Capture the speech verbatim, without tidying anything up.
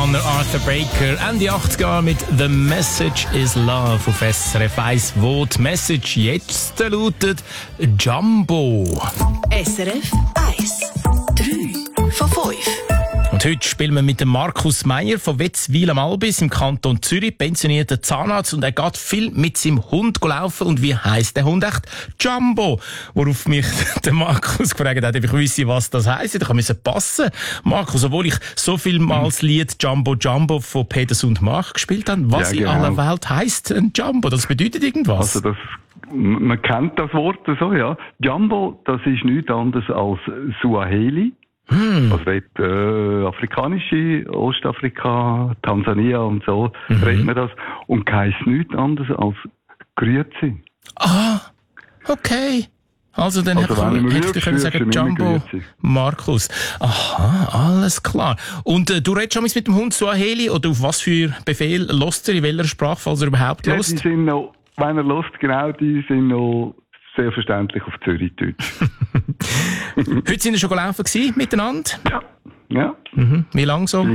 Amerikaner Arthur Baker, Ende achtziger mit «The Message is Love» auf S R F eins, wo die Message jetzt lautet «Jumbo». S R F eins. drei von fünf. Und heute spielen wir mit dem Markus Meyer von Wetzwil am Albis im Kanton Zürich, pensionierter Zahnarzt, und er geht viel mit seinem Hund laufen. Und wie heisst der Hund echt? Jumbo. Worauf mich der Markus gefragt hat, ob ich wisse, was das heisst. Ich musste passen. Markus, obwohl ich so viel Mal das Lied Jumbo Jumbo von Peters und Mach gespielt habe, was ja, genau. in aller Welt heisst ein Jumbo? Das bedeutet irgendwas? Also das, man kennt das Wort so, ja. Jumbo, das ist nichts anderes als Suaheli. Hm. Also dort, äh, afrikanische, Ostafrika, Tansania und so, mhm. redet man das. Und heisst nichts anderes als Grüezi. Ah, okay. Also dann also hätte ich können sagen Jumbo Markus. Aha, alles klar. Und äh, du redest schon mit dem Hund Suaheli, oder auf was für Befehl lässt er, in welcher Sprache, falls er überhaupt ja, lässt? Die sind noch, wenn er lässt, genau, die sind noch sehr verständlich auf Zürichdeutsch. Heute sind wir schon gelaufen gewesen, miteinander? Ja. Ja. Mhm. Wie lange so?